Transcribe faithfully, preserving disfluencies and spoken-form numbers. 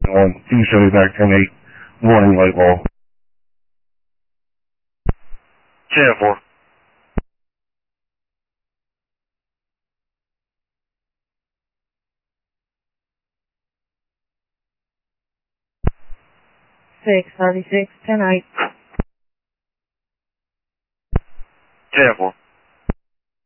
one. Team Chevy back ten eight. Warning light wall. ten four. six thirty-six, ten eight. ten four.